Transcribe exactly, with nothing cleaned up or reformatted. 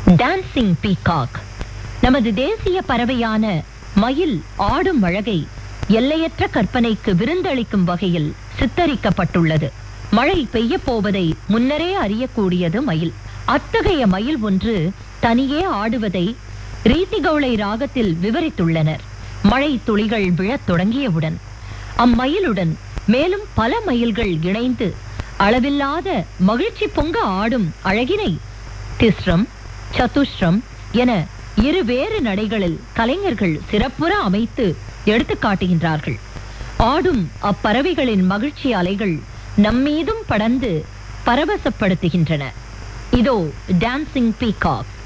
Dancing peacock நமது தேசிய பறவையான மயில் ஆடும் அழகை எல்லையற்ற கற்பனைக்கு விருந்தளிக்கும் வகையில் சித்தரிக்கப்பட்டுள்ளது. மழை பெய்ய போவதை முன்னரே அறியக்கூடியது மயில். அத்தகைய மயில் ஒன்று தனியே ஆடுவதை ரீதிகௌளை ராகத்தில் விவரித்துள்ளனர். மழை துளிகள் விழத் தொடங்கியவுடன் அம்மயிலுடன் மேலும் பல மயில்கள் இணைந்து அளவில்லாத மகிழ்ச்சி பொங்க ஆடும் அழகினை திஸ்ரம் சதுஷ்ரம் என இருவேறு நடைகளில் கலைஞர்கள் சிறப்புற அமைத்து எடுத்து காட்டுகின்றார்கள். ஆடும் அப்பறவைகளின் மகிழ்ச்சி அலைகள் நம்மீதும் படர்ந்து பரவசப்படுத்துகின்றன. இதோ டான்சிங் பீகாக்.